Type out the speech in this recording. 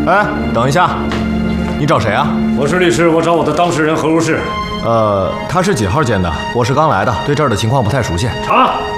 哎，等一下，你找谁啊？ 我是律师，我找我的当事人何如是。 他是几号间的？我是刚来的，对这儿的情况不太熟悉。 查。